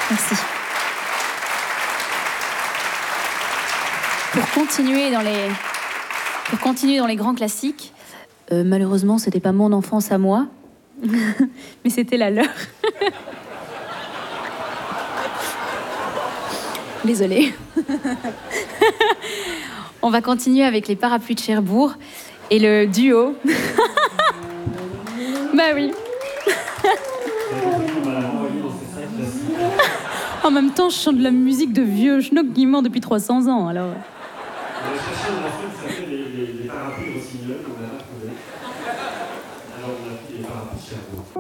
Merci. Pour continuer dans les grands classiques, malheureusement, c'était pas mon enfance à moi, mais c'était la leur. Désolée. On va continuer avec les Parapluies de Cherbourg et le duo. Bah oui. En même temps, je chante de la musique de vieux schnock qui ment depuis 300 ans, alors... On a cherché un morceau qui s'appelle les Parapluies de Rossignol, on l'a pas trouvé. Alors on a pris les Parapluies de Cherbourg.